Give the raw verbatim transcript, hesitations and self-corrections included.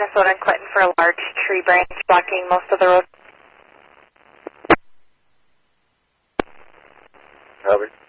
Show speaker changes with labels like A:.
A: Minnesota and Clinton for a large tree branch blocking most of the road.
B: Copy.